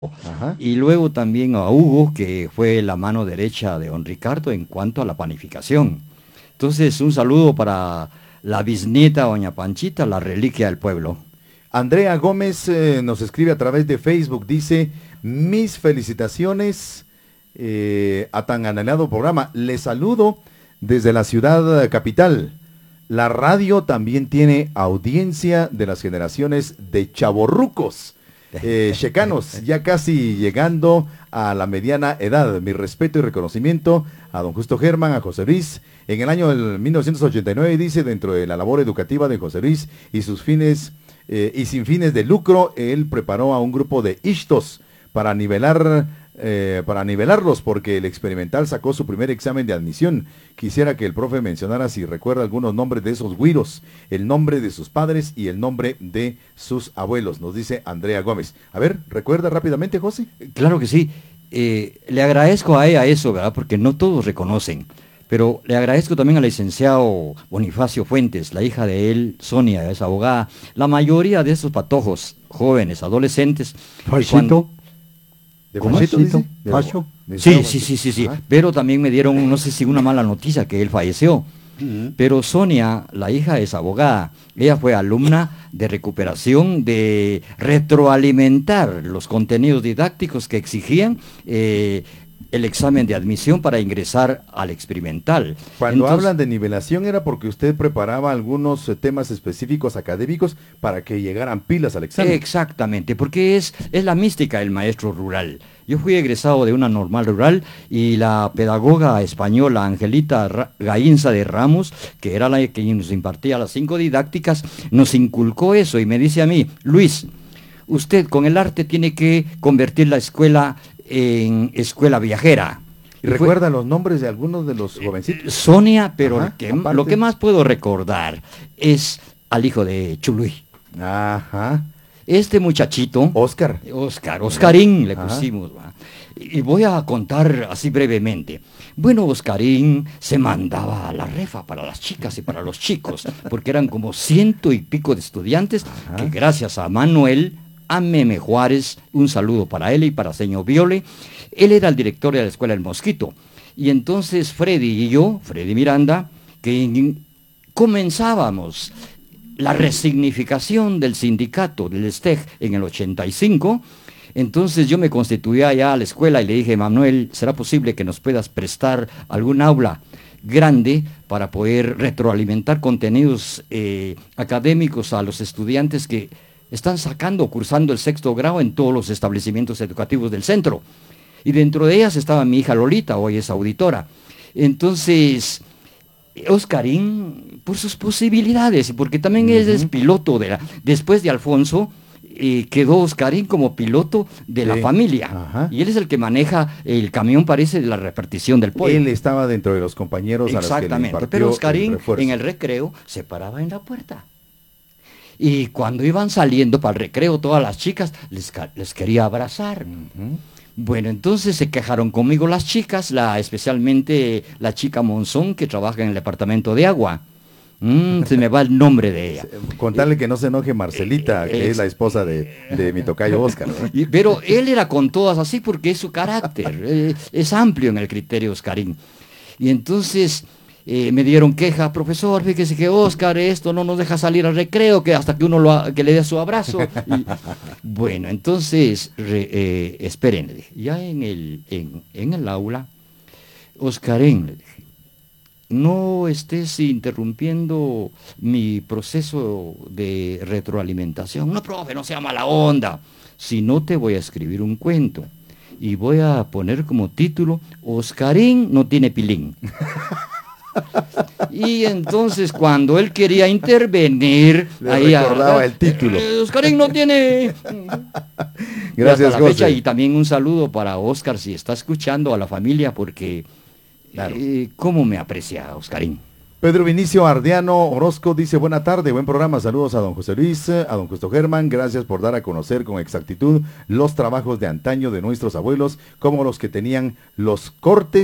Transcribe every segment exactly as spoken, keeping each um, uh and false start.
Ajá. Y luego también a Hugo, que fue la mano derecha de don Ricardo en cuanto a la panificación. Entonces, un saludo para la bisnieta doña Panchita, la reliquia del pueblo. Andrea Gómez eh, nos escribe a través de Facebook, dice, mis felicitaciones eh, a tan anhelado programa. Les saludo desde la ciudad capital. La radio también tiene audiencia de las generaciones de chavorrucos. Eh, checanos, ya casi llegando a la mediana edad. Mi respeto y reconocimiento a don Justo Germán, a José Luis. En el año del mil novecientos ochenta y nueve, dice, dentro de la labor educativa de José Luis y sus fines, eh, y sin fines de lucro, él preparó a un grupo de ishtos para nivelar, eh, para nivelarlos, porque el experimental sacó su primer examen de admisión. Quisiera que el profe mencionara, si recuerda, algunos nombres de esos güiros, el nombre de sus padres y el nombre de sus abuelos, nos dice Andrea Gómez. A ver, ¿recuerda rápidamente, José? Claro que sí. Eh, le agradezco a ella eso, ¿verdad? Porque no todos reconocen. Pero le agradezco también al licenciado Bonifacio Fuentes, la hija de él, Sonia, es abogada. La mayoría de esos patojos, jóvenes, adolescentes... ¿Fachito? ¿De ¿Cómo? Fachito, dice? ¿De- ¿Facho? de- Sí, sí, sí, sí, sí. Ajá. Pero también me dieron, no sé si una mala noticia, que él falleció. Ujú. Pero Sonia, la hija, es abogada. Ella fue alumna de recuperación, de retroalimentar los contenidos didácticos que exigían eh, el examen de admisión para ingresar al experimental. Cuando Entonces, hablan de nivelación era porque usted preparaba algunos eh, temas específicos académicos para que llegaran pilas al examen. exactamente, porque es, es la mística del maestro rural. Yo fui egresado de una normal rural y la pedagoga española Angelita Ra- Gainza de Ramos, que era la que nos impartía las cinco didácticas, nos inculcó eso y me dice a mí, Luis, usted con el arte tiene que convertir la escuela en escuela viajera. ¿Y fue- recuerda los nombres de algunos de los jovencitos? Sonia, pero Ajá, lo que- aparte. lo que más puedo recordar es al hijo de Chuluy. Ajá. Este muchachito, Oscar. Oscar, Oscarín le Ajá. pusimos, ¿va? Y voy a contar así brevemente. Bueno, Oscarín se mandaba a la refa para las chicas y para los chicos, porque eran como ciento y pico de estudiantes, Ajá. que gracias a Manuel, a Meme Juárez, un saludo para él y para señor Viole, él era el director de la escuela El Mosquito. Y entonces Freddy y yo, Freddy Miranda, que comenzábamos la resignificación del sindicato del S T E G en el ochenta y cinco, entonces yo me constituí allá a la escuela y le dije, Manuel, ¿será posible que nos puedas prestar algún aula grande para poder retroalimentar contenidos eh, académicos a los estudiantes que están sacando, cursando el sexto grado en todos los establecimientos educativos del centro? Y dentro de ellas estaba mi hija Lolita, hoy es auditora. Entonces, Oscarín, por sus posibilidades, y porque también uh-huh. él es piloto de la, después de Alfonso, eh, quedó Oscarín como piloto de sí. la familia. Ajá. Y él es el que maneja el camión, parece, de la repartición del pollo. Él estaba dentro de los compañeros. Exactamente, a los que le pero Oscarín el en el recreo se paraba en la puerta. Y cuando iban saliendo para el recreo todas las chicas, les, les quería abrazar. Uh-huh. Bueno, entonces se quejaron conmigo las chicas, la, especialmente la chica Monzón, que trabaja en el departamento de agua. Mm, se me va el nombre de ella. Contarle que no se enoje Marcelita, eh, que eh, es la esposa de, de mi tocayo Oscar, ¿no? Y, pero él era con todas así porque es su carácter, eh, es amplio en el criterio Oscarín. Y entonces eh, me dieron queja, profesor, fíjese que Oscar esto no nos deja salir al recreo, que hasta que uno lo, que le dé su abrazo. Y, bueno, entonces, re, eh, esperen, ya en el, en, en el aula, Oscarín, le dije, no estés interrumpiendo mi proceso de retroalimentación. No, profe, no sea mala onda. Si no, te voy a escribir un cuento. Y voy a poner como título, Oscarín no tiene pilín. Y entonces cuando él quería intervenir, le ahí recordaba a, el título. Eh, Oscarín no tiene. Gracias, José. Fecha, y también un saludo para Oscar, si está escuchando, a la familia, porque claro. eh, cómo me aprecia Oscarín. Pedro Vinicio Ardiano Orozco dice, buena tarde, buen programa, saludos a don José Luis, a don Justo Germán, gracias por dar a conocer con exactitud los trabajos de antaño de nuestros abuelos, como los que tenían los cortes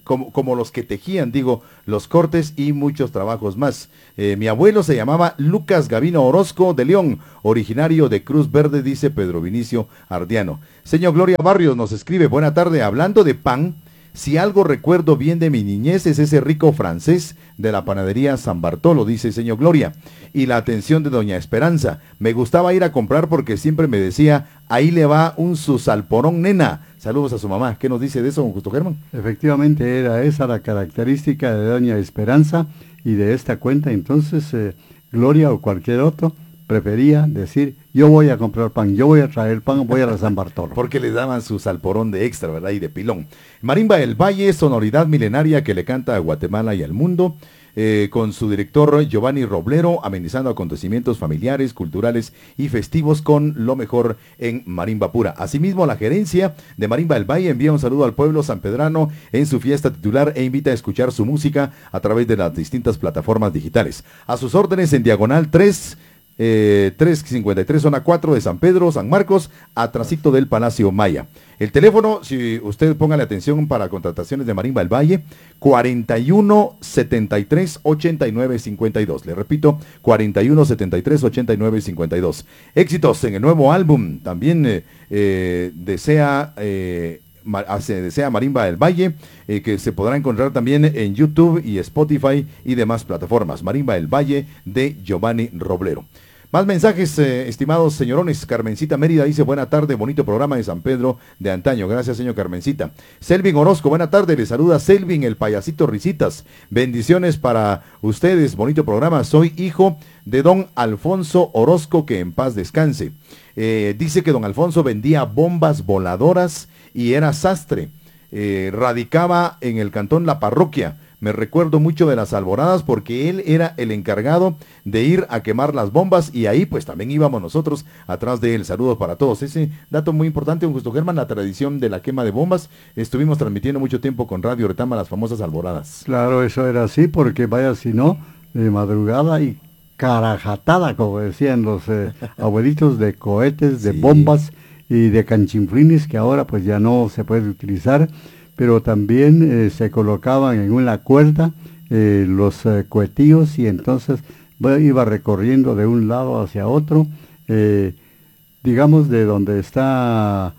como, como los que tejían, digo, los cortes y muchos trabajos más. Eh, mi abuelo se llamaba Lucas Gavino Orozco de León, originario de Cruz Verde, dice Pedro Vinicio Ardiano. Señor Gloria Barrios nos escribe, buena tarde, hablando de pan, si algo recuerdo bien de mi niñez es ese rico francés de la panadería San Bartolo, dice señor Gloria. Y la atención de doña Esperanza. Me gustaba ir a comprar porque siempre me decía, ahí le va un susalporón, nena. Saludos a su mamá. ¿Qué nos dice de eso, don Justo Germán? Efectivamente, era esa la característica de doña Esperanza y de esta cuenta. Entonces, eh, Gloria o cualquier otro prefería decir, yo voy a comprar pan, yo voy a traer pan, voy a la San Bartolo. Porque les daban su salporón de extra, ¿verdad? Y de pilón. Marimba del Valle, sonoridad milenaria que le canta a Guatemala y al mundo, eh, con su director Giovanni Roblero, amenizando acontecimientos familiares, culturales y festivos con lo mejor en Marimba Pura. Asimismo, la gerencia de Marimba del Valle envía un saludo al pueblo sanpedrano en su fiesta titular e invita a escuchar su música a través de las distintas plataformas digitales. A sus órdenes en Diagonal tres, Eh, trescientos cincuenta y tres, zona cuatro de San Pedro, San Marcos, atrasito del Palacio Maya. El teléfono, si usted póngale atención para contrataciones de Marimba del Valle, cuarenta y uno, setenta y tres, ochenta y nueve, cincuenta y dos. Le repito, cuarenta y uno, setenta y tres, ochenta y nueve, cincuenta y dos. Éxitos en el nuevo álbum. También eh, eh, desea... Eh, se desea Marimba del Valle, eh, que se podrá encontrar también en YouTube y Spotify y demás plataformas. Marimba del Valle de Giovanni Roblero. Más mensajes, eh, estimados señorones. Carmencita Mérida dice, buena tarde, bonito programa de San Pedro de antaño. Gracias, señor Carmencita. Selvin Orozco, buena tarde, le saluda Selvin, el payasito Risitas. Bendiciones para ustedes, bonito programa. Soy hijo de don Alfonso Orozco, que en paz descanse. Eh, dice que don Alfonso vendía bombas voladoras y era sastre. Eh, radicaba en el cantón La Parroquia. Me recuerdo mucho de las alboradas porque él era el encargado de ir a quemar las bombas y ahí pues también íbamos nosotros atrás de él. Saludos para todos. Ese dato muy importante, don Justo Germán, la tradición de la quema de bombas. Estuvimos transmitiendo mucho tiempo con Radio Retama las famosas alboradas. Claro, eso era así porque vaya si no, de madrugada y carajatada, como decían los eh, abuelitos, de cohetes, de sí. bombas y de canchinflines que ahora pues ya no se puede utilizar. Pero también eh, se colocaban en una cuerda eh, los eh, cohetillos y entonces bueno, iba recorriendo de un lado hacia otro, eh, digamos de donde está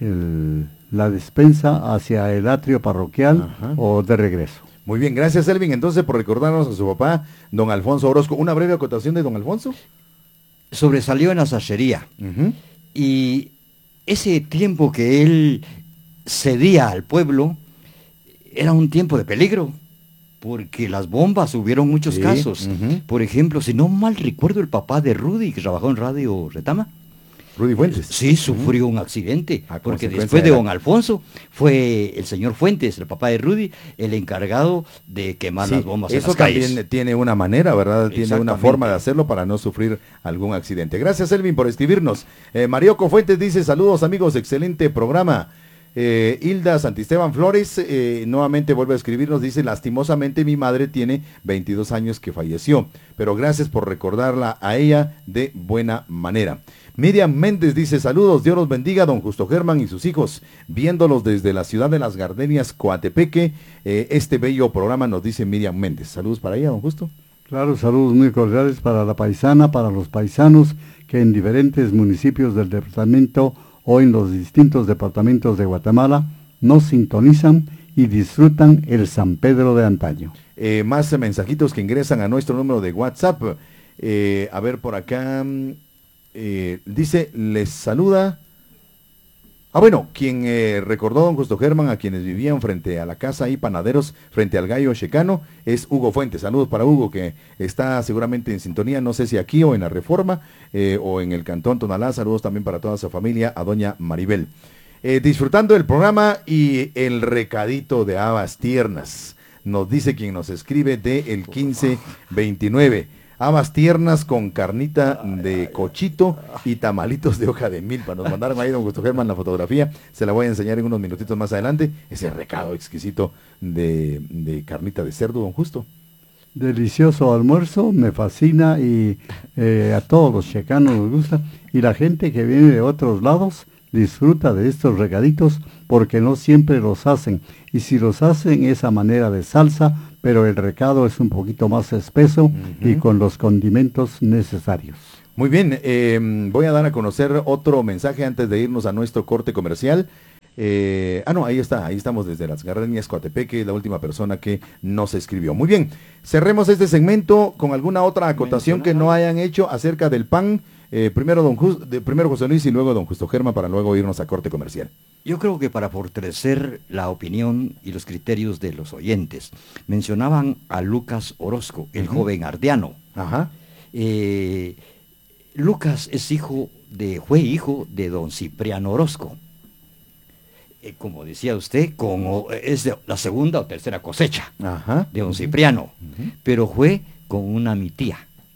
el, la despensa hacia el atrio parroquial. Ajá. O de regreso. Muy bien, gracias Elvin, entonces por recordarnos a su papá, don Alfonso Orozco. Una breve acotación de don Alfonso. Sobresalió en la sachería. Uh-huh. Y ese tiempo que él cedía al pueblo, era un tiempo de peligro, porque las bombas hubieron muchos sí, casos. Uh-huh. Por ejemplo, si no mal recuerdo, el papá de Rudy, que trabajó en Radio Retama, Rudy Fuentes. Sí, sufrió uh-huh. un accidente, a porque después de don Alfonso, fue el señor Fuentes, el papá de Rudy, el encargado de quemar sí, las bombas en las calles. Eso también tiene una manera, ¿verdad? Tiene una forma de hacerlo para no sufrir algún accidente. Gracias, Elvin, por escribirnos. Eh, Marioco Fuentes dice, saludos amigos, excelente programa. Eh, Hilda Santisteban Flores eh, nuevamente vuelve a escribirnos, dice, lastimosamente mi madre tiene veintidós años que falleció, pero gracias por recordarla a ella de buena manera. Miriam Méndez dice, saludos, Dios los bendiga, don Justo Germán y sus hijos, viéndolos desde la ciudad de las Gardenias, Coatepeque, eh, este bello programa, nos dice Miriam Méndez. Saludos para ella, don Justo. Claro, saludos muy cordiales para la paisana, para los paisanos que en diferentes municipios del departamento o en los distintos departamentos de Guatemala nos sintonizan y disfrutan el San Pedro de antaño. Eh, más mensajitos que ingresan a nuestro número de WhatsApp. Eh, a ver por acá, eh, dice, les saluda. Ah, bueno, quien eh, recordó don Justo Germán a quienes vivían frente a la casa y panaderos frente al Gallo Checano es Hugo Fuentes. Saludos para Hugo, que está seguramente en sintonía, no sé si aquí o en la Reforma eh, o en el Cantón Tonalá. Saludos también para toda su familia, a doña Maribel. Eh, disfrutando del programa y el recadito de habas tiernas, nos dice quien nos escribe de el quince veintinueve. Habas tiernas con carnita de cochito y tamalitos de hoja de milpa. Nos mandaron ahí don Justo Germán la fotografía. Se la voy a enseñar en unos minutitos más adelante. Ese recado exquisito de, de carnita de cerdo, don Justo. Delicioso almuerzo, me fascina y eh, a todos los checanos nos gusta. Y la gente que viene de otros lados disfruta de estos regaditos porque no siempre los hacen. Y si los hacen es a manera de salsa, pero el recado es un poquito más espeso uh-huh. y con los condimentos necesarios. Muy bien, eh, voy a dar a conocer otro mensaje antes de irnos a nuestro corte comercial. Eh, ah, no, ahí está, ahí estamos desde las Gardenias, Coatepeque, la última persona que nos escribió. Muy bien, cerremos este segmento con alguna otra acotación que no hayan hecho acerca del pan. Eh, primero, don Just, de, primero José Luis y luego don Justo Germán para luego irnos a corte comercial. Yo creo que para fortalecer la opinión y los criterios de los oyentes, mencionaban a Lucas Orozco, el uh-huh. joven ardiano. Ajá. Eh, Lucas es hijo de, fue hijo de don Cipriano Orozco. Eh, como decía usted, con, es de la segunda o tercera cosecha Ajá. de don Cipriano, uh-huh. pero fue con una mi tía,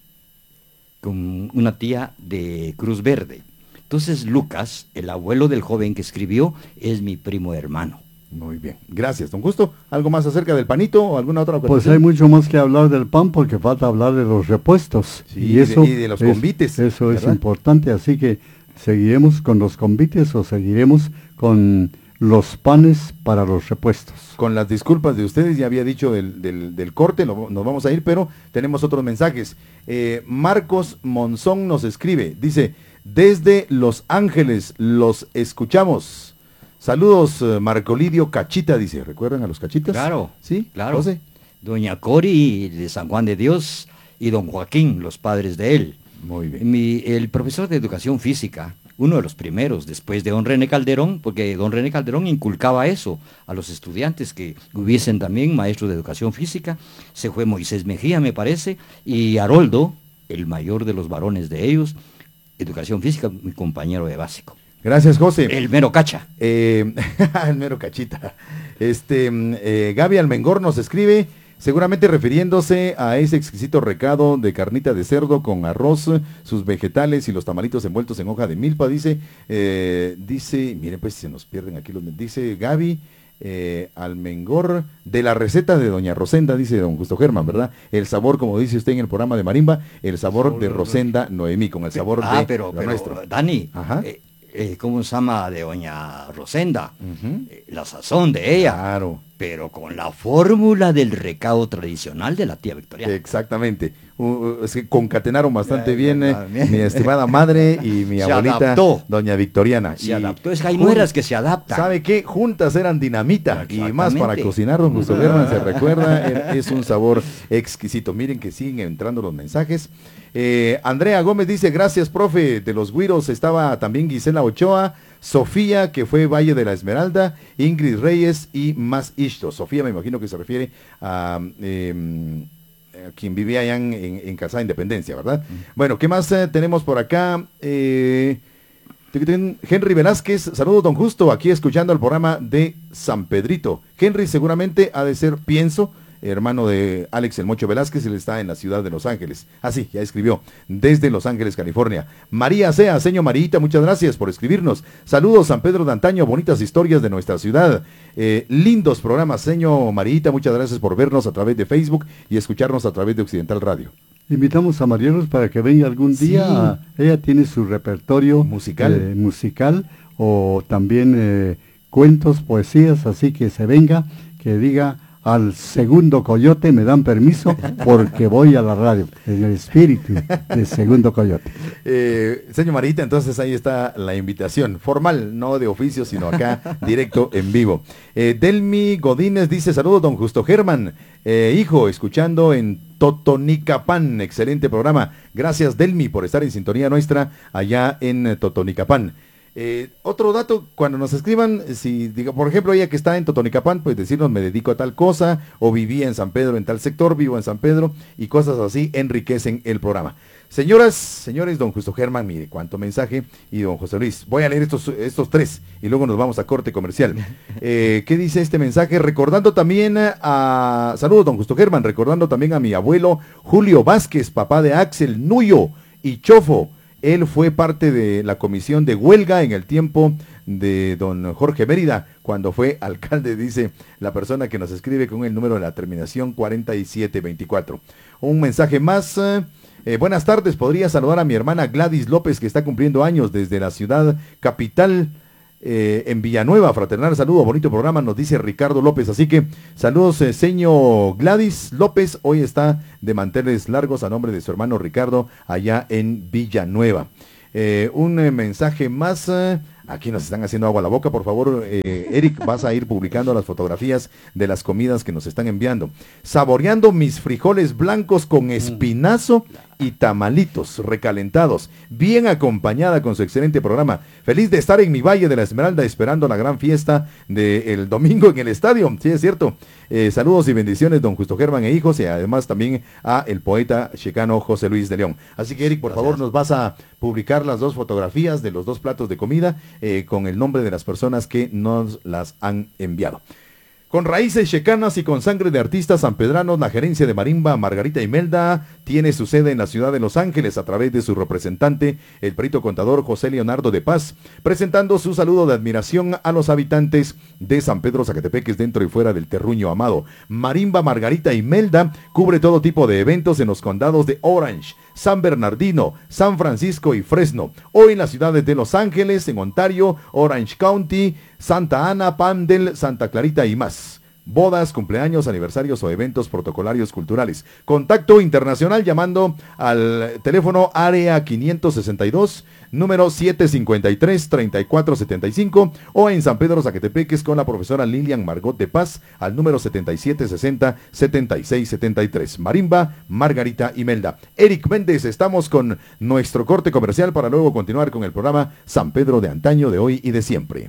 con una tía de Cruz Verde. Entonces Lucas, el abuelo del joven que escribió, es mi primo hermano. Muy bien, gracias, don Justo. ¿Algo más acerca del panito o alguna otra cosa? Pues hay mucho más que hablar del pan porque falta hablar de los repuestos. Sí, y, eso de, y de los es, convites. Eso ¿verdad? Es importante, así que seguiremos con los convites o seguiremos con los panes para los repuestos. Con las disculpas de ustedes, ya había dicho del, del, del corte, lo, nos vamos a ir, pero tenemos otros mensajes. Eh, Marcos Monzón nos escribe, dice, desde Los Ángeles los escuchamos. Saludos, Marco Lidio Cachita, dice, ¿recuerdan a los Cachitas? Claro, sí, claro. José. Doña Cori de San Juan de Dios y don Joaquín, los padres de él. Muy bien. Mi, el profesor de educación física, uno de los primeros, después de don René Calderón, porque don René Calderón inculcaba eso a los estudiantes que hubiesen también maestros de educación física. Se fue Moisés Mejía, me parece, y Haroldo, el mayor de los varones de ellos, educación física, mi compañero de básico. Gracias, José. El mero cacha. Eh, el mero cachita. Este, eh, Gaby Almengor nos escribe, seguramente refiriéndose a ese exquisito recado de carnita de cerdo con arroz, sus vegetales y los tamalitos envueltos en hoja de milpa, dice, eh, dice, miren pues se nos pierden aquí los, dice Gaby eh, Almengor, de la receta de doña Rosenda, dice don Justo Germán, ¿verdad? El sabor, como dice usted en el programa de Marimba, el sabor de Rosenda Noemí, con el sabor ah, de pero, lo pero, nuestro. Dani, Ajá. Eh, eh, ¿cómo se llama? De doña Rosenda, uh-huh. eh, la sazón de ella. Claro. Pero con la fórmula del recado tradicional de la tía Victoriana. Exactamente. Uh, es que concatenaron bastante ya, bien, eh, bien mi estimada madre y mi se abuelita, adaptó. Doña Victoriana. Se y adaptó. Es que hay nueras que se adaptan. ¿Sabe qué? Juntas eran dinamita. Y más para cocinar, don Justo Germán, se recuerda, es un sabor exquisito. Miren que siguen entrando los mensajes. Eh, Andrea Gómez dice, gracias, profe, de los güiros estaba también Gisela Ochoa, Sofía, que fue Valle de la Esmeralda, Ingrid Reyes y más Ishto. Sofía me imagino que se refiere a, eh, a quien vivía allá en, en, en Casa de Independencia, ¿verdad? Mm. Bueno, ¿qué más eh, tenemos por acá? Eh, Henry Velázquez, saludos don Justo, aquí escuchando el programa de San Pedrito. Henry seguramente ha de ser, pienso, hermano de Alex el Mocho Velázquez, él está en la ciudad de Los Ángeles. Ah, sí, ya escribió, desde Los Ángeles, California. María Sea, señor Marita, muchas gracias por escribirnos. Saludos, San Pedro de antaño, bonitas historias de nuestra ciudad. Eh, lindos programas, señor Marita, muchas gracias por vernos a través de Facebook y escucharnos a través de Occidental Radio. Invitamos a Marielos para que venga algún día. Sí. Ella tiene su repertorio musical, eh, musical o también eh, cuentos, poesías, así que se venga, que diga... Al segundo coyote me dan permiso porque voy a la radio, en el espíritu del segundo coyote. Eh, señor Marita, entonces ahí está la invitación, formal, no de oficio, sino acá, directo, en vivo. Eh, Delmi Godínez dice, saludos don Justo Germán, eh, hijo, escuchando en Totonicapán, excelente programa. Gracias Delmi por estar en sintonía nuestra allá en Totonicapán. Eh, otro dato, cuando nos escriban, si diga, por ejemplo, ella que está en Totonicapán, pues decirnos me dedico a tal cosa, o vivía en San Pedro en tal sector, vivo en San Pedro, y cosas así enriquecen el programa. Señoras, señores, don Justo Germán, mire cuánto mensaje, y don José Luis, voy a leer estos, estos tres, y luego nos vamos a corte comercial. Eh, ¿qué dice este mensaje? Recordando también a, saludos don Justo Germán, recordando también a mi abuelo Julio Vázquez, papá de Axel, Nuyo y Chofo. Él fue parte de la comisión de huelga en el tiempo de don Jorge Mérida, cuando fue alcalde, dice la persona que nos escribe con el número de la terminación cuarenta y siete veinticuatro. Un mensaje más. Eh, buenas tardes, podría saludar a mi hermana Gladys López, que está cumpliendo años desde la ciudad capital Eh, en Villanueva, fraternal saludo, bonito programa, nos dice Ricardo López. Así que saludos, eh, señor Gladys López, hoy está de manteles largos a nombre de su hermano Ricardo allá en Villanueva. Eh, un eh, mensaje más, eh, aquí nos están haciendo agua a la boca, por favor, eh, Eric, vas a ir publicando las fotografías de las comidas que nos están enviando. Saboreando mis frijoles blancos con espinazo y tamalitos recalentados, bien acompañada con su excelente programa. Feliz de estar en mi Valle de la Esmeralda esperando la gran fiesta del domingo en el estadio. Sí, es cierto. Eh, saludos y bendiciones, don Justo Germán e hijos, y además también a el poeta chicano José Luis de León. Así que, Eric, por Gracias. favor, nos vas a publicar las dos fotografías de los dos platos de comida eh, con el nombre de las personas que nos las han enviado. Con raíces checanas y con sangre de artistas sanpedranos, la gerencia de Marimba Margarita Imelda tiene su sede en la ciudad de Los Ángeles a través de su representante, el perito contador José Leonardo de Paz, presentando su saludo de admiración a los habitantes de San Pedro Zacatepeques dentro y fuera del terruño amado. Marimba Margarita Imelda cubre todo tipo de eventos en los condados de Orange, San Bernardino, San Francisco y Fresno. Hoy en las ciudades de Los Ángeles, en Ontario, Orange County, Santa Ana, Pandel, Santa Clarita y más. Bodas, cumpleaños, aniversarios o eventos protocolarios culturales. Contacto internacional llamando al teléfono área quinientos sesenta y dos, número siete cincuenta y tres, treinta y cuatro setenta y cinco, o en San Pedro Zacatepeques con la profesora Lilian Margot de Paz al número setenta y siete sesenta, setenta y seis setenta y tres. Marimba Margarita Imelda. Eric Méndez, estamos con nuestro corte comercial para luego continuar con el programa San Pedro de antaño, de hoy y de siempre.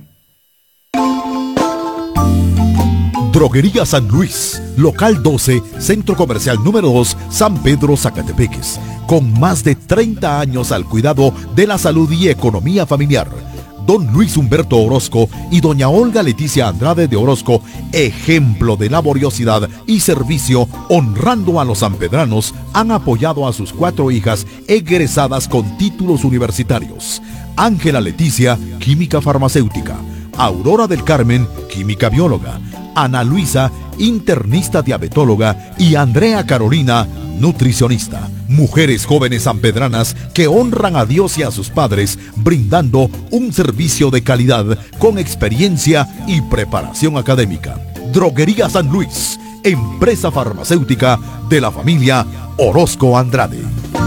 Droguería San Luis, local doce, centro comercial número dos, San Pedro Zacatepeques, con más de treinta años al cuidado de la salud y economía familiar. Don Luis Humberto Orozco y doña Olga Leticia Andrade de Orozco, ejemplo de laboriosidad y servicio, honrando a los sanpedranos, han apoyado a sus cuatro hijas egresadas con títulos universitarios. Ángela Leticia, química farmacéutica; Aurora del Carmen, química bióloga; Ana Luisa, internista diabetóloga; y Andrea Carolina, nutricionista. Mujeres jóvenes sanpedranas que honran a Dios y a sus padres, brindando un servicio de calidad con experiencia y preparación académica. Droguería San Luis, empresa farmacéutica de la familia Orozco Andrade.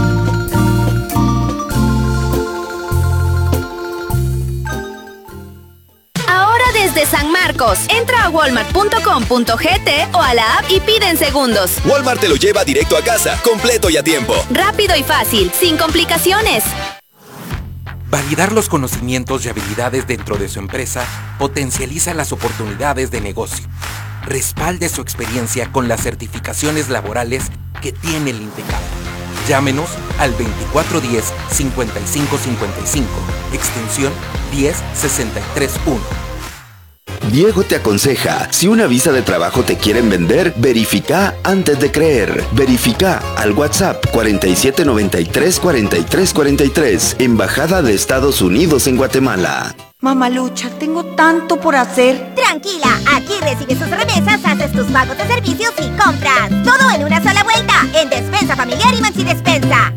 Desde San Marcos, entra a walmart punto com punto g t o a la app y pide en segundos. Walmart te lo lleva directo a casa, completo y a tiempo. Rápido y fácil, sin complicaciones. Validar los conocimientos y habilidades dentro de su empresa potencializa las oportunidades de negocio. Respalde su experiencia con las certificaciones laborales que tiene el INTECAP. Llámenos al veinticuatro diez, cincuenta y cinco cincuenta y cinco, extensión diez sesenta y tres uno. Diego te aconseja, si una visa de trabajo te quieren vender, verifica antes de creer. Verifica al WhatsApp cuarenta y siete noventa y tres, cuarenta y tres cuarenta y tres, Embajada de Estados Unidos en Guatemala. Mamalucha, tengo tanto por hacer. Tranquila, aquí recibes tus remesas, haces tus pagos de servicios y compras. Todo en una sola vuelta, en Despensa Familiar y Maxi Despensa.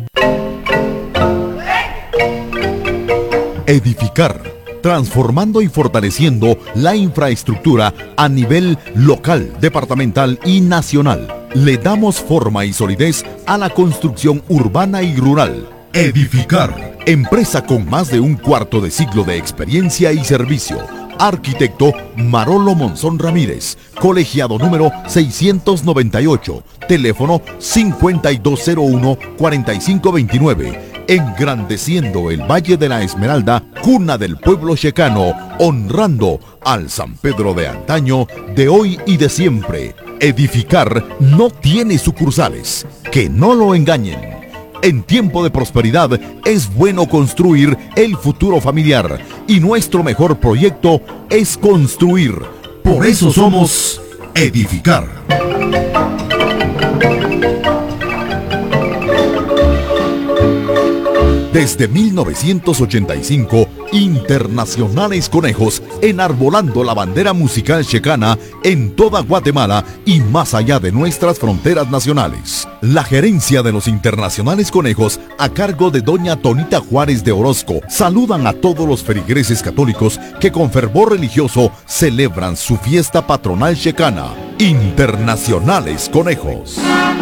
Edificar, transformando y fortaleciendo la infraestructura a nivel local, departamental y nacional. Le damos forma y solidez a la construcción urbana y rural. Edificar, empresa con más de un cuarto de siglo de experiencia y servicio. Arquitecto Marolo Monzón Ramírez, colegiado número seiscientos noventa y ocho, teléfono cincuenta y dos cero uno, cuarenta y cinco veintinueve. Engrandeciendo el Valle de la Esmeralda, cuna del pueblo checano, honrando al San Pedro de antaño, de hoy y de siempre. Edificar no tiene sucursales, que no lo engañen. En tiempo de prosperidad es bueno construir el futuro familiar, y nuestro mejor proyecto es construir. Por eso somos Edificar. Desde mil novecientos ochenta y cinco, Internacionales Conejos, enarbolando la bandera musical checana en toda Guatemala y más allá de nuestras fronteras nacionales. La gerencia de los Internacionales Conejos, a cargo de doña Tonita Juárez de Orozco, saludan a todos los feligreses católicos que con fervor religioso celebran su fiesta patronal checana. Internacionales Conejos.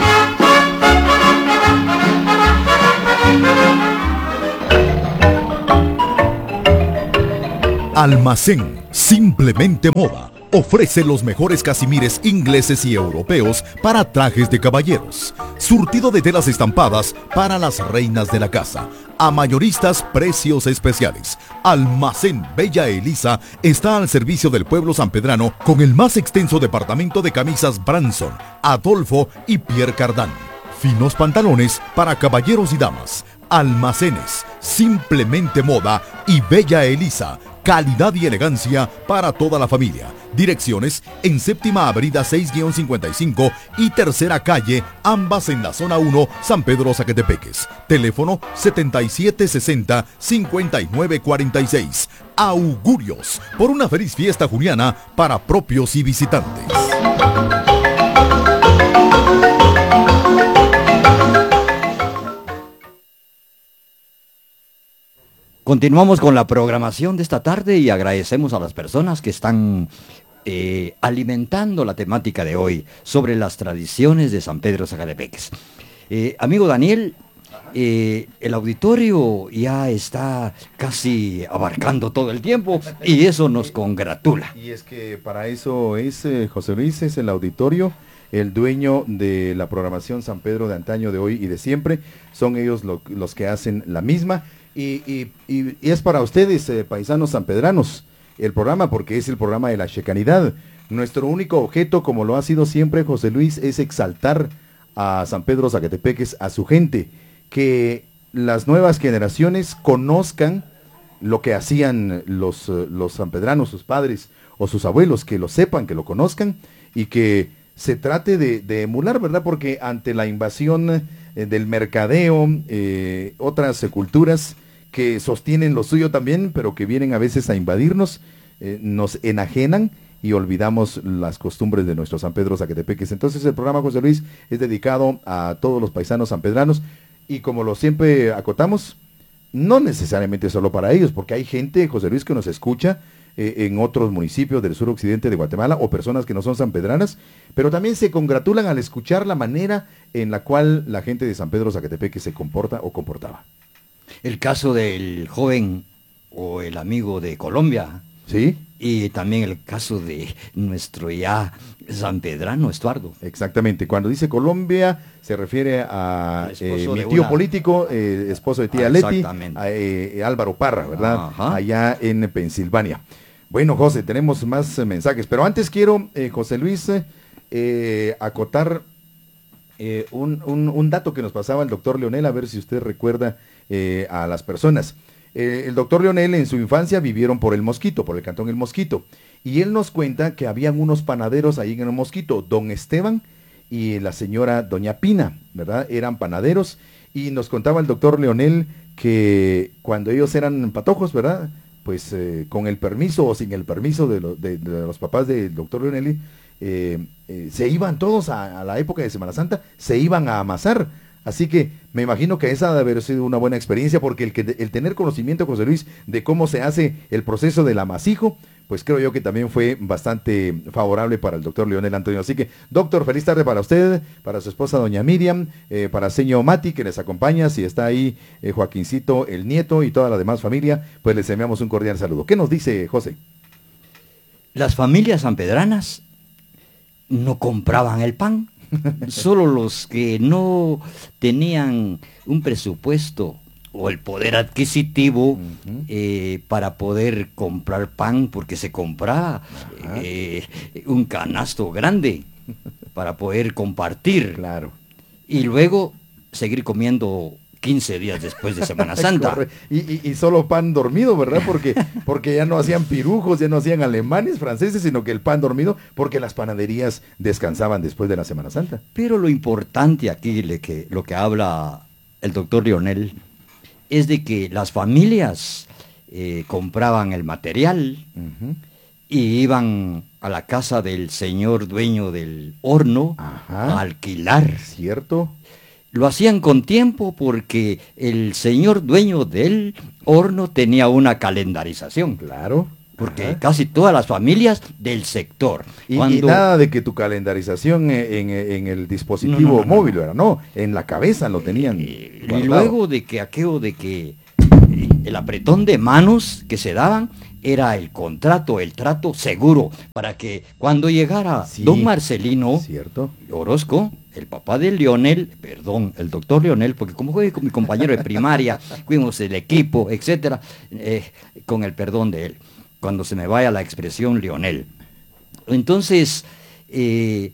Almacén Simplemente Moda ofrece los mejores casimires ingleses y europeos para trajes de caballeros. Surtido de telas estampadas para las reinas de la casa. A mayoristas, precios especiales. Almacén Bella Elisa está al servicio del pueblo sanpedrano con el más extenso departamento de camisas Branson, Adolfo y Pierre Cardin. Finos pantalones para caballeros y damas. Almacenes Simplemente Moda y Bella Elisa. Calidad y elegancia para toda la familia. Direcciones en Séptima Avenida seis cincuenta y cinco y Tercera Calle, ambas en la zona uno, San Pedro Zacatepeques. Teléfono setenta y siete sesenta, cincuenta y nueve cuarenta y seis. Augurios por una feliz fiesta juliana para propios y visitantes. Continuamos con la programación de esta tarde y agradecemos a las personas que están eh, alimentando la temática de hoy sobre las tradiciones de San Pedro Zacatepeques. Eh, amigo Daniel, eh, el auditorio ya está casi abarcando todo el tiempo y eso nos congratula. Y es que para eso es, eh, José Luis, es el auditorio, el dueño de la programación San Pedro de antaño, de hoy y de siempre. Son ellos lo, los que hacen la misma. Y, y, y, y es para ustedes, eh, paisanos sanpedranos, el programa, porque es el programa de la checanidad. Nuestro único objeto, como lo ha sido siempre, José Luis, es exaltar a San Pedro Zacatepeques, a su gente, que las nuevas generaciones conozcan lo que hacían los, los sanpedranos, sus padres o sus abuelos, que lo sepan, que lo conozcan y que se trate de, de emular, ¿verdad? Porque ante la invasión eh, del mercadeo, eh, otras eh, culturas que sostienen lo suyo también, pero que vienen a veces a invadirnos, eh, nos enajenan y olvidamos las costumbres de nuestro San Pedro Zacatepeques. Entonces el programa, José Luis, es dedicado a todos los paisanos sanpedranos y como lo siempre acotamos, no necesariamente solo para ellos, porque hay gente, José Luis, que nos escucha eh, en otros municipios del suroccidente de Guatemala o personas que no son sanpedranas, pero también se congratulan al escuchar la manera en la cual la gente de San Pedro Zacatepeques se comporta o comportaba. El caso del joven o el amigo de Colombia. Sí. Y también el caso de nuestro ya sanpedrano Estuardo. Exactamente. Cuando dice Colombia, se refiere a eh, mi tío una... político, eh, esposo de tía ah, Leti, a, eh, Álvaro Parra, ¿verdad? Ajá. Allá en Pensilvania. Bueno, José, tenemos más eh, mensajes, pero antes quiero, eh, José Luis, eh, acotar eh, un, un, un dato que nos pasaba el doctor Leonel, a ver si usted recuerda eh, a las personas. Eh, el doctor Leonel en su infancia vivieron por el Mosquito, por el cantón El Mosquito, y él nos cuenta que habían unos panaderos ahí en el Mosquito, don Esteban y la señora doña Pina, ¿verdad? Eran panaderos, y nos contaba el doctor Leonel que cuando ellos eran patojos, ¿verdad? Pues eh, con el permiso o sin el permiso de, lo, de, de los papás del doctor Leonel, eh, eh, se iban todos a, a la época de Semana Santa, se iban a amasar. Así que me imagino que esa debe haber sido una buena experiencia, porque el, que, el tener conocimiento, José Luis, de cómo se hace el proceso del amasijo, pues creo yo que también fue bastante favorable para el doctor Leonel Antonio. Así que, doctor, feliz tarde para usted, para su esposa doña Miriam, eh, para señor Mati, que les acompaña, si está ahí eh, Joaquincito, el nieto y toda la demás familia, pues les enviamos un cordial saludo. ¿Qué nos dice José? Las familias sanpedranas no compraban el pan. Solo los que no tenían un presupuesto o el poder adquisitivo uh-huh. eh, para poder comprar pan, porque se compraba eh, un canasto grande para poder compartir. Claro. Y luego seguir comiendo quince días después de Semana Santa. y, y, y solo pan dormido, ¿verdad? Porque, porque ya no hacían pirujos, ya no hacían alemanes, franceses, sino que el pan dormido, porque las panaderías descansaban después de la Semana Santa. Pero lo importante aquí, le que, lo que habla el doctor Leonel, es de que las familias eh, compraban el material uh-huh. y iban a la casa del señor dueño del horno Ajá. a alquilar. ¿Cierto? Lo hacían con tiempo porque el señor dueño del horno tenía una calendarización. Claro. Porque Ajá. casi todas las familias del sector. Y, Cuando... y nada de que tu calendarización en, en, en el dispositivo no, no, no, móvil, ¿verdad? No, en la cabeza lo tenían. Y, y luego de que aquello de que el apretón de manos que se daban era el contrato, el trato seguro, para que cuando llegara sí, don Marcelino cierto. Orozco, el papá de Leonel, perdón, el doctor Leonel, porque como fue con mi compañero de primaria, fuimos el equipo, etcétera, eh, con el perdón de él, cuando se me vaya la expresión Leonel. Entonces, eh,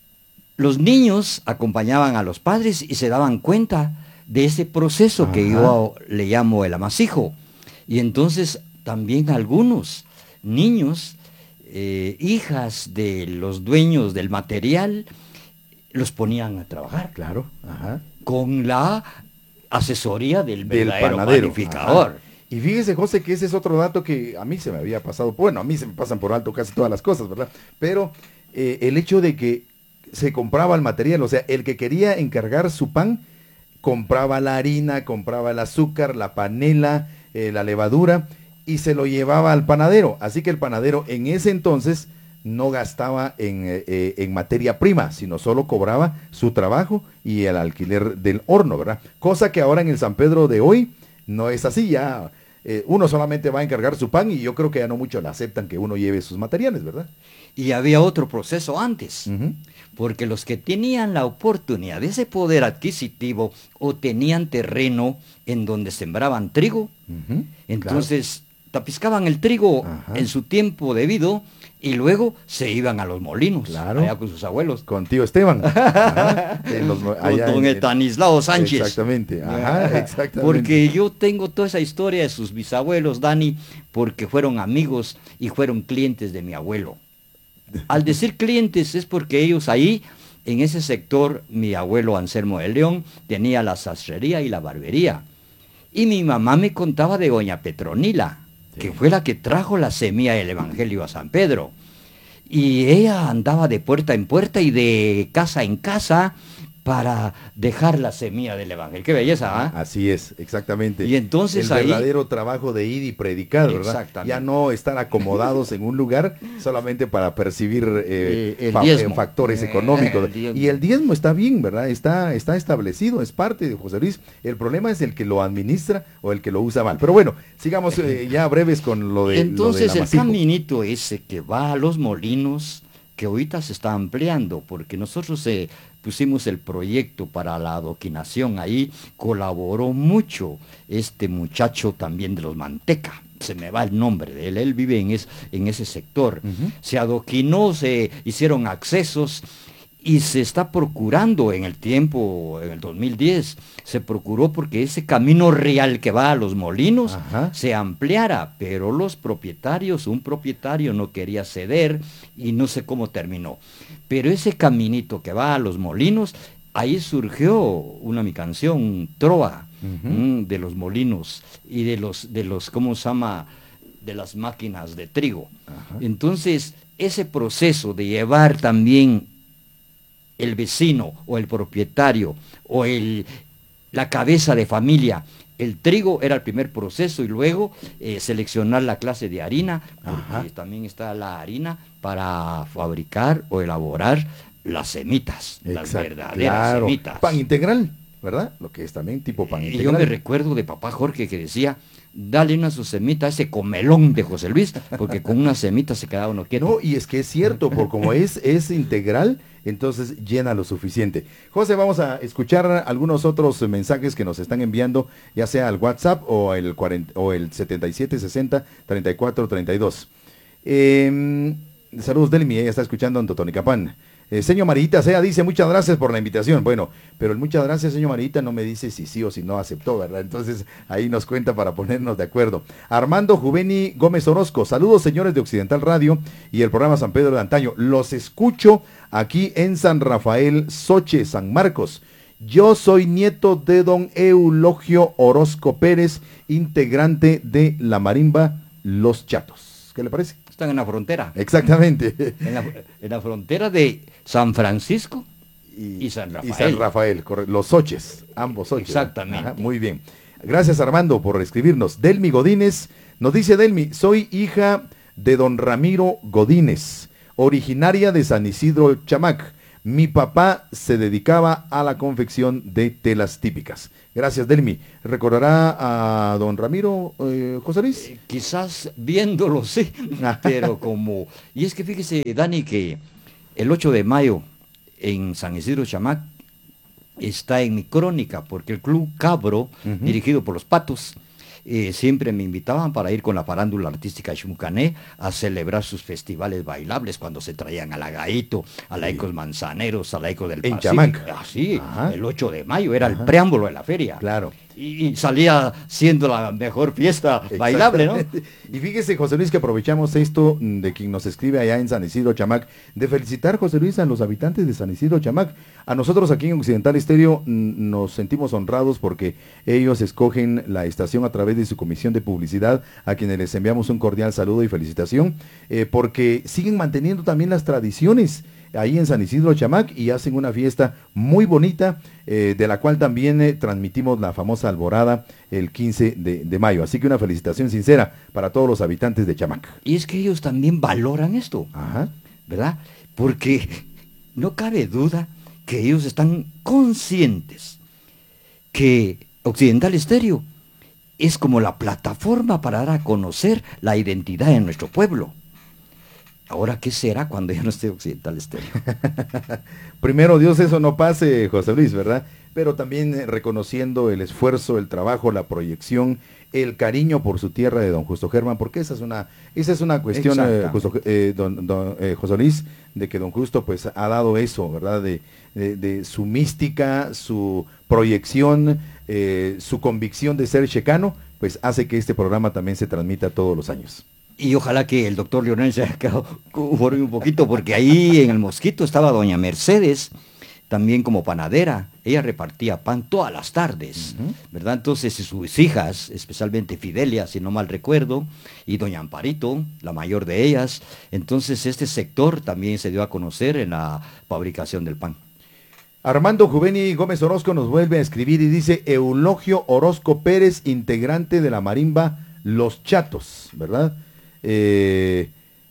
los niños acompañaban a los padres y se daban cuenta de ese proceso Ajá. que yo le llamo el amasijo. Y entonces también algunos niños, eh, hijas de los dueños del material, los ponían a trabajar. Claro. Ajá. Con la asesoría del verdadero panificador. Ajá. Y fíjese, José, que ese es otro dato que a mí se me había pasado. Bueno, a mí se me pasan por alto casi todas las cosas, ¿verdad? Pero eh, el hecho de que se compraba el material, o sea, el que quería encargar su pan, compraba la harina, compraba el azúcar, la panela, eh, la levadura, y se lo llevaba al panadero. Así que el panadero en ese entonces no gastaba en, eh, en materia prima, sino solo cobraba su trabajo y el alquiler del horno, ¿verdad? Cosa que ahora en el San Pedro de hoy no es así, ya eh, uno solamente va a encargar su pan y yo creo que ya no mucho le aceptan que uno lleve sus materiales, ¿verdad? Y había otro proceso antes, uh-huh. porque los que tenían la oportunidad de ese poder adquisitivo o tenían terreno en donde sembraban trigo, uh-huh. entonces claro. tapiscaban el trigo Ajá. en su tiempo debido y luego se iban a los molinos, claro. allá con sus abuelos. Con tío Esteban. Ajá. En los, allá con don Estanislao Sánchez. Exactamente. Ajá, exactamente. Porque yo tengo toda esa historia de sus bisabuelos, Dani, porque fueron amigos y fueron clientes de mi abuelo. Al decir clientes es porque ellos ahí, en ese sector, mi abuelo Anselmo de León tenía la sastrería y la barbería. Y mi mamá me contaba de doña Petronila, sí. que fue la que trajo la semilla del Evangelio a San Pedro. Y ella andaba de puerta en puerta y de casa en casa para dejar la semilla del Evangelio. ¡Qué belleza! ¿eh? Así es, exactamente. Y entonces el ahí... verdadero trabajo de ir y predicar, ¿verdad? Exactamente. Ya no estar acomodados en un lugar solamente para percibir eh, el fa diezmo. factores económicos. El y el diezmo está bien, ¿verdad? Está, está establecido, es parte de José Luis. El problema es el que lo administra o el que lo usa mal. Pero bueno, sigamos eh, ya breves con lo de Entonces lo de el caminito ese que va a los molinos, que ahorita se está ampliando, porque nosotros eh, pusimos el proyecto para la adoquinación ahí, colaboró mucho este muchacho también de los Manteca, se me va el nombre de él, él vive en, es, en ese sector, uh-huh. se adoquinó, se hicieron accesos, y se está procurando en el tiempo, en el dos mil diez, se procuró porque ese camino real que va a los molinos Ajá. se ampliara, pero los propietarios, un propietario no quería ceder y no sé cómo terminó. Pero ese caminito que va a los molinos, ahí surgió una mi canción, Trova, uh-huh. mmm, de los molinos y de los, de los, ¿cómo se llama?, de las máquinas de trigo. Ajá. Entonces, ese proceso de llevar también el vecino o el propietario o el, la cabeza de familia, el trigo era el primer proceso y luego eh, seleccionar la clase de harina, porque Ajá. también está la harina para fabricar o elaborar las semitas, Exacto, las verdaderas claro. semitas. Pan integral, ¿verdad? Lo que es también tipo pan integral. Yo me recuerdo de papá Jorge que decía, dale una su semita a ese comelón de José Luis, porque con una semita se quedaba uno quieto. No, y es que es cierto, por como es, es integral, entonces llena lo suficiente. José, vamos a escuchar algunos otros mensajes que nos están enviando, ya sea al WhatsApp o el, cuarenta, o el setenta y siete sesenta treinta y cuatro treinta y dos. Eh, saludos, Delmi, ella está escuchando en Totonicapán. Eh, señor Marita Sea dice, muchas gracias por la invitación. Bueno, pero el muchas gracias, señor Marita, no me dice si sí o si no aceptó, ¿verdad? Entonces, ahí nos cuenta para ponernos de acuerdo. Armando Juveni Gómez Orozco, saludos, señores de Occidental Radio y el programa San Pedro de Antaño. Los escucho aquí en San Rafael, Soche, San Marcos. yo soy nieto de don Eulogio Orozco Pérez, integrante de la marimba Los Chatos. ¿Qué le parece? Están en la frontera. Exactamente. En la, en la frontera de San Francisco y, y San Rafael. Y San Rafael, correcto. Los Soches, ambos Soches. Exactamente. Ajá, muy bien. Gracias, Armando, por escribirnos. Delmi Godínez, nos dice Delmi, soy hija de don Ramiro Godínez, originaria de San Isidro Chamac. Mi papá se dedicaba a la confección de telas típicas. Gracias, Delmi. ¿Recordará a don Ramiro, eh, José Luis? Eh, quizás viéndolo, sí, pero como... Y es que fíjese, Dani, que el ocho de mayo en San Isidro Chamac está en mi crónica, porque el Club Cabro, uh-huh. dirigido por los Patos, Eh, siempre me invitaban para ir con la farándula artística de Xumucané a celebrar sus festivales bailables cuando se traían a la Gaito, a la sí. Ecos Manzaneros, a la Eco del en Pacífico. Chamac. Ah, sí, el ocho de mayo era Ajá. el preámbulo de la feria. Claro. Y, y salía siendo la mejor fiesta bailable, ¿no? Y fíjese, José Luis, que aprovechamos esto de quien nos escribe allá en San Isidro Chamac, de felicitar, José Luis, a los habitantes de San Isidro Chamac. A nosotros aquí en Occidental Estéreo nos sentimos honrados porque ellos escogen la estación a través de su comisión de publicidad, a quienes les enviamos un cordial saludo y felicitación, eh, porque siguen manteniendo también las tradiciones ahí en San Isidro Chamac y hacen una fiesta muy bonita, eh, de la cual también eh, transmitimos la famosa alborada el quince de mayo. Así que una felicitación sincera para todos los habitantes de Chamac. Y es que ellos también valoran esto, Ajá. ¿verdad? Porque no cabe duda que ellos están conscientes que Occidental Estéreo es como la plataforma para dar a conocer la identidad de nuestro pueblo. Ahora, ¿qué será cuando ya no esté Occidental Estéreo? Primero Dios eso no pase, José Luis, ¿verdad? Pero también eh, reconociendo el esfuerzo, el trabajo, la proyección, el cariño por su tierra de don Justo Germán, porque esa es una, esa es una cuestión, eh, Justo, eh, don, don, eh, José Luis, de que don Justo pues ha dado eso, ¿verdad? De, de, de su mística, su proyección, eh, su convicción de ser checano, pues hace que este programa también se transmita todos los años. Y ojalá que el doctor Leonel se haya quedado un poquito, porque ahí en el Mosquito estaba doña Mercedes, también como panadera. Ella repartía pan todas las tardes, uh-huh. ¿verdad? Entonces sus hijas, especialmente Fidelia, si no mal recuerdo, y doña Amparito, la mayor de ellas. Entonces este sector también se dio a conocer en la fabricación del pan. Armando Juveni Gómez Orozco nos vuelve a escribir y dice: Eulogio Orozco Pérez, integrante de la marimba Los Chatos, ¿verdad? Eh,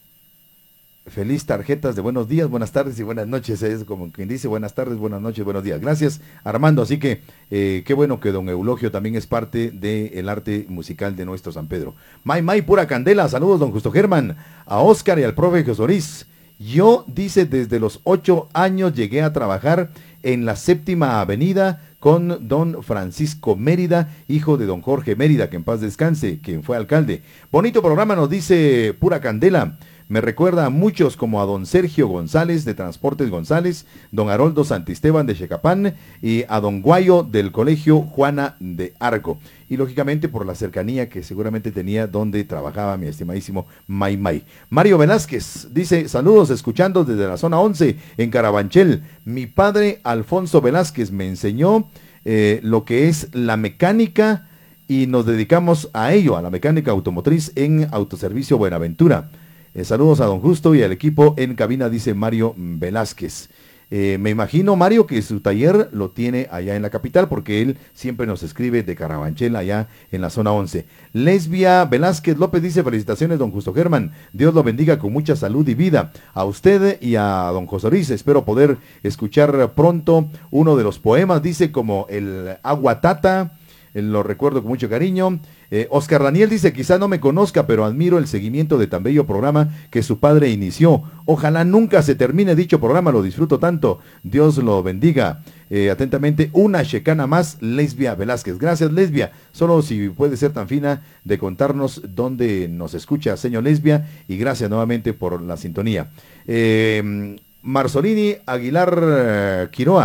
feliz tarjetas de buenos días, buenas tardes y buenas noches. Es como quien dice buenas tardes, buenas noches, buenos días. Gracias, Armando. Así que eh, qué bueno que don Eulogio también es parte del arte musical de nuestro San Pedro. May May, pura candela. Saludos, don Justo Germán, a Óscar y al profe José Luis. Yo, dice, desde los ocho años llegué a trabajar en la Séptima Avenida con don Francisco Mérida, hijo de don Jorge Mérida, que en paz descanse, quien fue alcalde. Bonito programa, nos dice Pura Candela. Me recuerda a muchos como a don Sergio González de Transportes González, don Haroldo Santisteban de Checapán y a don Guayo del Colegio Juana de Arco. Y lógicamente por la cercanía que seguramente tenía donde trabajaba mi estimadísimo May May. Mario Velázquez dice: saludos, escuchando desde la zona once en Carabanchel. Mi padre Alfonso Velázquez me enseñó eh, lo que es la mecánica y nos dedicamos a ello, a la mecánica automotriz en Autoservicio Buenaventura. Eh, saludos a don Justo y al equipo en cabina, dice Mario Velázquez. Eh, me imagino, Mario, que su taller lo tiene allá en la capital, porque él siempre nos escribe de Carabanchel, allá en la zona once. Lesbia Velázquez López dice: felicitaciones, don Justo Germán. Dios lo bendiga con mucha salud y vida. A usted y a don José Luis, espero poder escuchar pronto uno de los poemas, dice, como el Agua Tata. Lo recuerdo con mucho cariño. Eh, Oscar Daniel dice: quizá no me conozca, pero admiro el seguimiento de tan bello programa que su padre inició. Ojalá nunca se termine dicho programa, lo disfruto tanto. Dios lo bendiga. Eh, atentamente, una checana más, Lesbia Velázquez. Gracias, Lesbia. Solo si puede ser tan fina de contarnos dónde nos escucha, señor Lesbia, y gracias nuevamente por la sintonía. Eh, Marzolini Aguilar uh, Quiroa.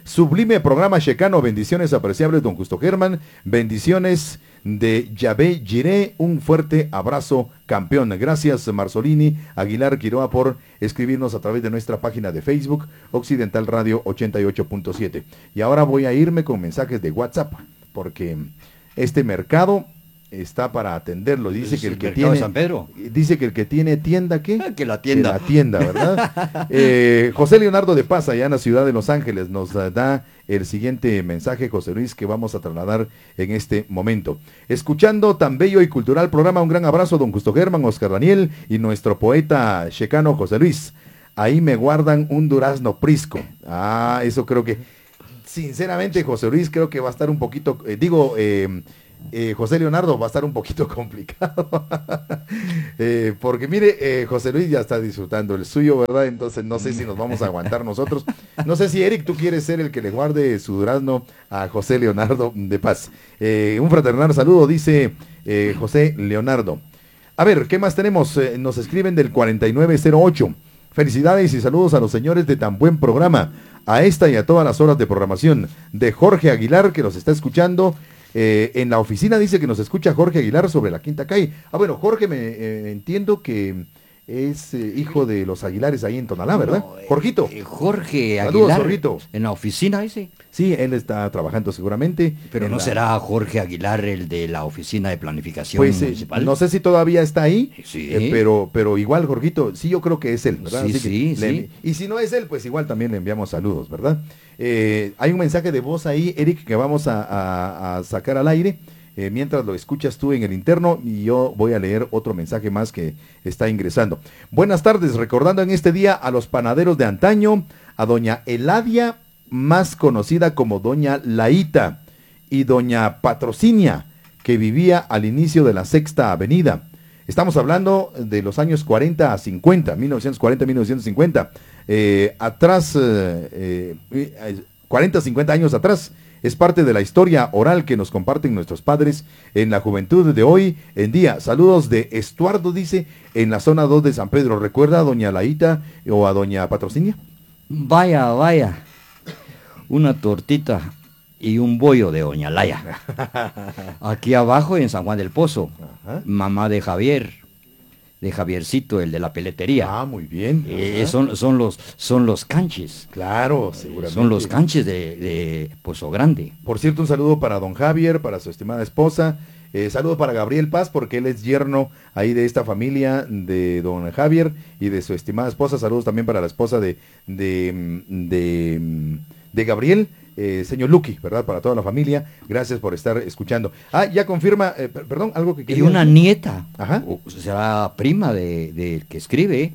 Sublime programa checano, bendiciones apreciables, don Justo Germán, bendiciones de Yahvé Jiré, un fuerte abrazo, campeón. Gracias, Marzolini Aguilar Quiroa, por escribirnos a través de nuestra página de Facebook, Occidental Radio ochenta y ocho punto siete. Y ahora voy a irme con mensajes de WhatsApp, porque este mercado está para atenderlo. Dice ¿Es que el el que mercado tiene de San Pedro? Dice que el que tiene tienda, ¿qué? Ah, que la tienda. Que la tienda, ¿verdad? eh, José Leonardo de Paz, allá en la ciudad de Los Ángeles, nos uh, da el siguiente mensaje, José Luis, que vamos a trasladar en este momento. Escuchando tan bello y cultural programa, un gran abrazo, don Justo Germán, Oscar Daniel y nuestro poeta checano José Luis. Ahí me guardan un durazno prisco. Ah, eso creo que, sinceramente, José Luis, creo que va a estar un poquito, eh, digo, eh, Eh, José Leonardo, va a estar un poquito complicado. eh, porque mire, eh, José Luis ya está disfrutando el suyo, ¿verdad? Entonces no sé si nos vamos a aguantar nosotros. No sé si, Eric, tú quieres ser el que le guarde su durazno a José Leonardo de Paz. Eh, un fraternal saludo, dice eh, José Leonardo. A ver, ¿qué más tenemos? Eh, nos escriben del cuarenta y nueve cero ocho. Felicidades y saludos a los señores de tan buen programa, a esta y a todas las horas de programación. De Jorge Aguilar, que nos está escuchando. Eh, en la oficina dice que nos escucha Jorge Aguilar sobre la Quinta Calle. Ah, bueno, Jorge, me eh, entiendo que es eh, hijo de los Aguilares ahí en Tonalá, ¿verdad? No, eh, Jorgito. eh, Jorge Saludos, Aguilar. Jorgito. En la oficina ese. Sí, él está trabajando seguramente. Pero en no la... será Jorge Aguilar el de la oficina de planificación Pues, eh, municipal. no sé si todavía está ahí, Sí. eh, pero, pero igual, Jorgito, sí, yo creo que es él, ¿verdad? Sí, Así que sí, le- sí. Y si no es él, pues igual también le enviamos saludos, ¿verdad? Eh, hay un mensaje de voz ahí, Eric, que vamos a, a- a sacar al aire. Eh, mientras lo escuchas tú en el interno, y yo voy a leer otro mensaje más que está ingresando. Buenas tardes, recordando en este día a los panaderos de antaño, a doña Eladia, más conocida como doña Laíta, y doña Patrocinia, que vivía al inicio de la Sexta Avenida. Estamos hablando de los años cuarenta a cincuenta, mil novecientos cuarenta a mil novecientos cincuenta. Eh, atrás, eh, eh, cuarenta, cincuenta años atrás. Es parte de la historia oral que nos comparten nuestros padres en la juventud de hoy en día. Saludos de Estuardo, dice, en la zona dos de San Pedro. ¿Recuerda a doña Laíta o a doña Patrocinia? Vaya, vaya. Una tortita y un bollo de doña Laya. Aquí abajo en San Juan del Pozo. Ajá. Mamá de Javier. De Javiercito, el de la peletería. Ah, muy bien. Eh, Ajá. son, son, los, son los canches. Claro, seguramente. Son los canches de, de Pozo Grande. Por cierto, un saludo para don Javier, para su estimada esposa. Eh, saludo para Gabriel Paz, porque él es yerno ahí de esta familia de don Javier y de su estimada esposa. Saludos también para la esposa de, de, de, de Gabriel, eh, señor Luqui, ¿verdad? Para toda la familia. Gracias por estar escuchando. Ah, ya confirma, eh, per- perdón, algo que Y quería una decir. nieta, Ajá. o será prima de, de que escribe,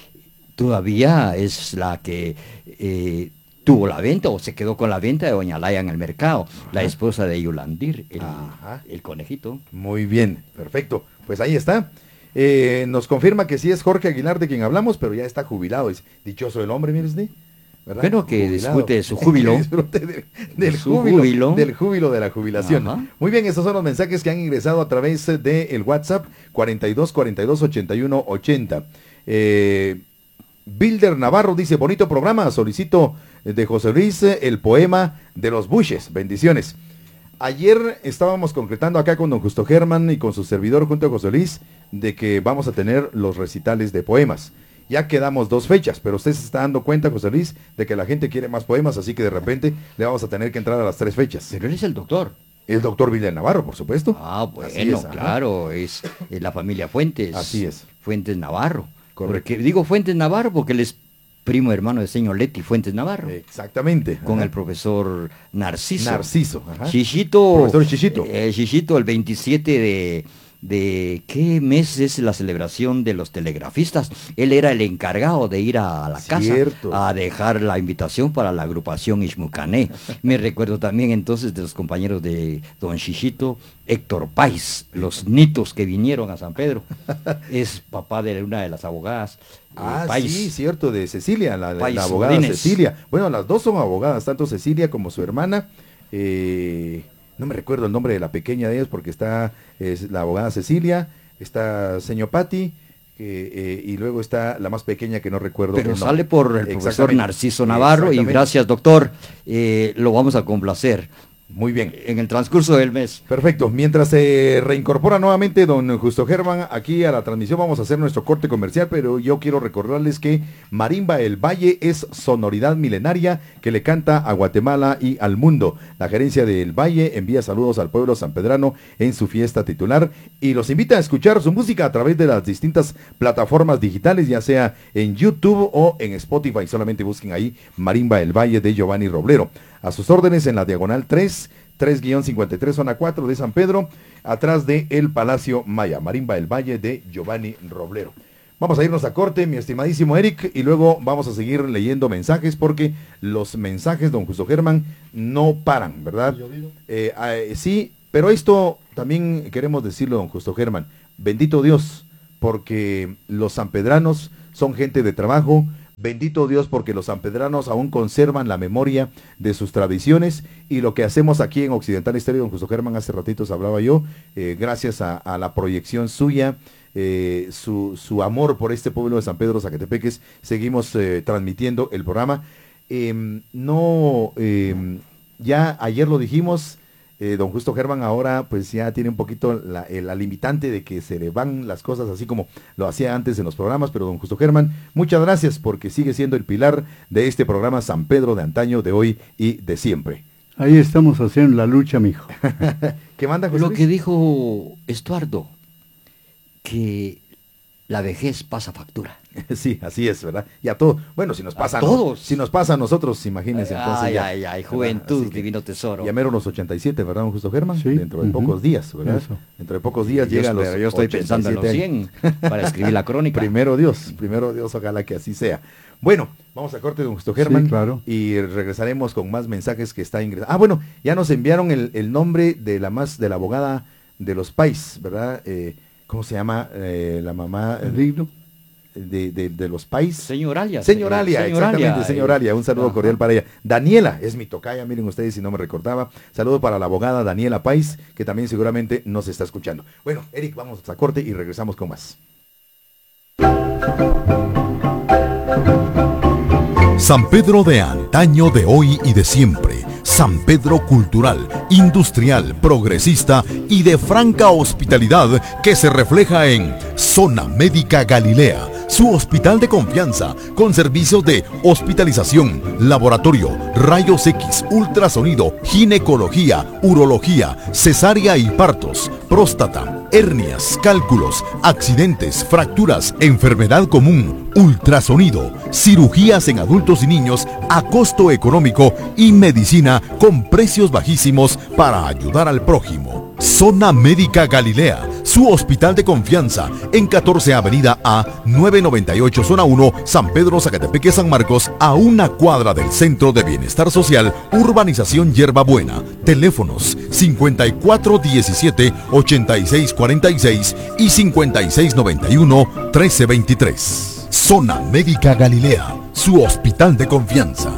todavía es la que eh, tuvo la venta o se quedó con la venta de doña Laya en el mercado, la esposa de Yulandir, el, Ajá. el conejito. Muy bien, perfecto. Pues ahí está. Eh, nos confirma que sí es Jorge Aguilar de quien hablamos, pero ya está jubilado. Es dichoso el hombre, mire usted. ¿Verdad? Bueno, que Jubilado. disfrute de su júbilo. Que disfrute de- del De su júbilo, júbilo. del júbilo de la jubilación. Ajá. Muy bien, estos son los mensajes que han ingresado a través del WhatsApp cuarenta y dos cuarenta y dos ochenta y uno ochenta. Eh, Bilder Navarro dice, bonito programa, solicito de José Luis el poema de los Bushes. Bendiciones. Ayer estábamos concretando acá con don Justo Germán y con su servidor junto a José Luis de que vamos a tener los recitales de poemas. Ya quedamos dos fechas, pero usted se está dando cuenta, José Luis, de que la gente quiere más poemas, así que de repente le vamos a tener que entrar a las tres fechas. Pero él es el doctor. El doctor Bilder Navarro, por supuesto. Ah, bueno, Así es, ajá. claro, es, es la familia Fuentes. Así es. Fuentes Navarro. Correcto. Porque digo Fuentes Navarro porque él es primo hermano de señor Leti Fuentes Navarro. Exactamente. Con ajá. el profesor Narciso. Narciso. Ajá. Chichito. Profesor Chichito. Eh, Chichito, el veintisiete de, de... ¿Qué mes es la celebración de los telegrafistas? Él era el encargado de ir a la Cierto. casa a dejar la invitación para la agrupación Ixmucané. Me recuerdo también entonces de los compañeros de don Chichito, Héctor Pais, los nitos que vinieron a San Pedro. Es papá de una de las abogadas. eh, Ah, Pais. sí, cierto, de Cecilia, la, la Pais abogada Godínez. Cecilia. Bueno, las dos son abogadas, tanto Cecilia como su hermana. Eh, no me recuerdo el nombre de la pequeña de ellas porque está es la abogada Cecilia, está señor Patti que, eh, y luego está la más pequeña que no recuerdo. Pero el sale por el profesor Narciso Navarro y Exactamente. gracias, doctor, eh, lo vamos a complacer. Muy bien. En el transcurso del mes. Perfecto. Mientras se reincorpora nuevamente don Justo Germán aquí a la transmisión, vamos a hacer nuestro corte comercial, pero yo quiero recordarles que Marimba El Valle es sonoridad milenaria que le canta a Guatemala y al mundo. La gerencia del Valle envía saludos al pueblo sanpedrano en su fiesta titular y los invita a escuchar su música a través de las distintas plataformas digitales, ya sea en YouTube o en Spotify. Solamente busquen ahí Marimba El Valle de Giovanni Roblero. A sus órdenes en la diagonal tres, tres cincuenta y tres, zona cuatro de San Pedro, atrás de el Palacio Maya, Marimba El Valle de Giovanni Roblero. Vamos a irnos a corte, mi estimadísimo Eric, y luego vamos a seguir leyendo mensajes, porque los mensajes, don Justo Germán, no paran, ¿verdad? Eh, eh, sí, pero esto también queremos decirlo, don Justo Germán, bendito Dios, porque los sanpedranos son gente de trabajo. Bendito Dios porque los sanpedranos aún conservan la memoria de sus tradiciones y lo que hacemos aquí en Occidental Estéreo, don Justo Germán, hace ratitos hablaba yo, eh, gracias a, a la proyección suya, eh, su, su amor por este pueblo de San Pedro Zacatepeques, seguimos eh, transmitiendo el programa. Eh, no, eh, ya ayer lo dijimos, Eh, don Justo Germán ahora pues ya tiene un poquito la, eh, la limitante de que se le van las cosas así como lo hacía antes en los programas, pero don Justo Germán, muchas gracias porque sigue siendo el pilar de este programa San Pedro de antaño, de hoy y de siempre. Ahí estamos haciendo la lucha, mijo. ¿Qué manda José Lo Luis? que dijo Estuardo, que la vejez pasa factura. Sí, así es, ¿verdad? Y a todos, bueno, si nos pasa a, todos. si nos pasa a nosotros, imagínense entonces. Ay, ya, ay, ay, ¿verdad? juventud, Así que divino tesoro. ya mero los ochenta y siete, ¿verdad, don Justo Germán? Sí. Dentro de Uh-huh. pocos días, ¿verdad? Eso. Dentro de pocos días Yo llega a los espero, yo estoy pensando en los ochenta y siete cien para escribir la crónica. Primero Dios, primero Dios, ojalá que así sea. Bueno, vamos a corte, don Justo Germán, Sí, claro. y regresaremos con más mensajes que está ingresando. Ah, bueno, ya nos enviaron el, el nombre de la más de la abogada de los Pais, ¿verdad? Eh, ¿Cómo se llama eh, la mamá eh, Digno. de, de, de los Pais? Señoralia. Señoralia, exactamente, señoralia, un saludo Ajá. cordial para ella. Daniela, es mi tocaya, miren ustedes si no me recordaba. Saludo para la abogada Daniela Pais, que también seguramente nos está escuchando. Bueno, Eric, vamos a corte y regresamos con más. San Pedro de antaño, de hoy y de siempre. San Pedro cultural, industrial, progresista y de franca hospitalidad que se refleja en Zona Médica Galilea, su hospital de confianza con servicios de hospitalización, laboratorio, rayos X, ultrasonido, ginecología, urología, cesárea y partos, próstata, hernias, cálculos, accidentes, fracturas, enfermedad común, ultrasonido, cirugías en adultos y niños a costo económico y medicina con precios bajísimos para ayudar al prójimo. Zona Médica Galilea, su hospital de confianza en catorce Avenida A, novecientos noventa y ocho, Zona uno, San Pedro, Zacatepeque, San Marcos, a una cuadra del Centro de Bienestar Social, Urbanización Yerba Buena. Teléfonos cincuenta y cuatro diecisiete, ochenta y seis cuarenta y seis y cincuenta y seis noventa y uno, trece veintitrés. Zona Médica Galilea, su hospital de confianza.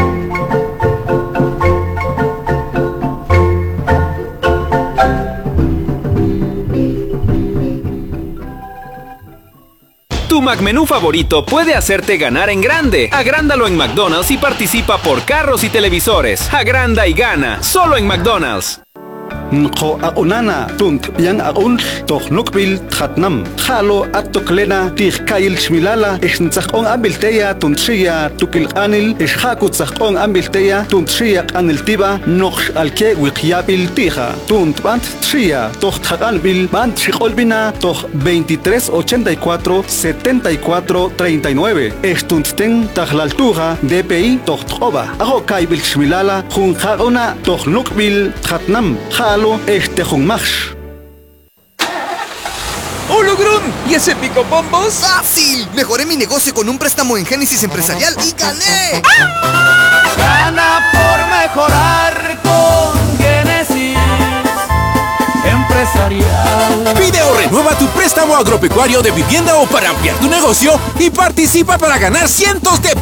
Tu McMenú favorito puede hacerte ganar en grande. Agrándalo en McDonald's y participa por carros y televisores. Agranda y gana, solo en McDonald's. Nko aunana tunt yang aun tok nukbil thatnam khalo atoklena tih kail shmilala isntsakon ambilteya tuntria tukil anil ishakut sakon ambilteya tuntria anil tiba nokh alke wiqyabil tija tunt bant tria tok thakanbil bant shikolbina tok veintitrés ochenta y cuatro setenta y cuatro treinta y nueve estuntten tahlaltuja D P I tok toba ago kaibil shmilala jun khauna tok nukbil thatnam este Junmash. ¡Hola, Grun! ¿Y ese pico bombos? ¡Fácil! Mejoré mi negocio con un préstamo en Génesis Empresarial y gané. ¡Ah! Gana por mejorar con Génesis Empresarial. Pide o renueva tu préstamo agropecuario de vivienda o para ampliar tu negocio y participa para ganar cientos de